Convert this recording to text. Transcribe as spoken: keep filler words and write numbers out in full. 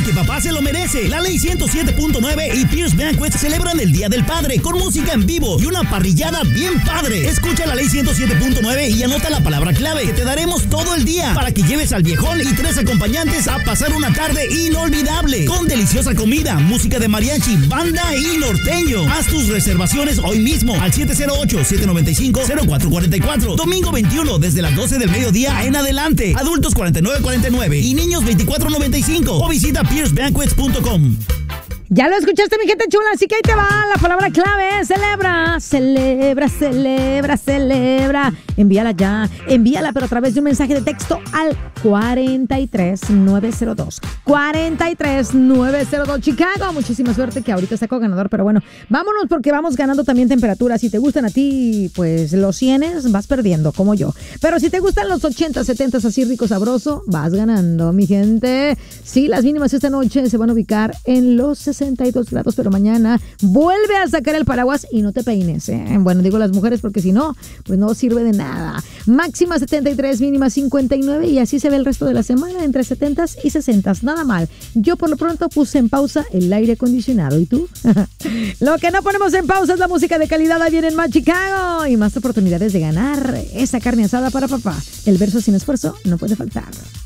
porque papá se lo merece. La Ley ciento siete punto nueve y Pierce Banquets celebran el Día del Padre con música en vivo y una parrillada bien padre. Escucha la Ley ciento siete punto nueve y anota la palabra clave que te daremos todo el día para que lleves al viejón y tres acompañantes a pasar una tarde inolvidable con deliciosa comida, música de mariachi, banda y norteño. Haz tus reservaciones hoy mismo al siete cero ocho, siete nueve cinco, cero cuatro cuatro cuatro. Domingo veintiuno desde las doce del mediodía en adelante. Adultos cuarenta y nueve cuarenta y nueve y niños veinticuatro noventa y cinco. O visita pierce banquets punto com. Ya lo escuchaste, mi gente chula, así que ahí te va la palabra clave. Celebra, celebra, celebra, celebra. Envíala ya, envíala, pero a través de un mensaje de texto al cuarenta y tres nueve cero dos. cuarenta y tres nueve cero dos. Chicago, muchísima suerte que ahorita saco ganador, pero bueno, vámonos porque vamos ganando también temperaturas. Si te gustan a ti, pues los cienes, vas perdiendo, como yo. Pero si te gustan los ochenta, setenta, así rico, sabroso, vas ganando, mi gente. Sí, las mínimas esta noche se van a ubicar en los sesenta y dos grados, pero mañana vuelve a sacar el paraguas y no te peines, ¿eh? Bueno, digo las mujeres porque si no, pues no sirve de nada. Máxima setenta y tres, mínima cincuenta y nueve y así se ve el resto de la semana entre setenta y sesenta. Nada mal. Yo por lo pronto puse en pausa el aire acondicionado. ¿Y tú? Lo que no ponemos en pausa es la música de calidad. Ahí viene en más Chicago y más oportunidades de ganar esa carne asada para papá. El verso sin esfuerzo no puede faltar.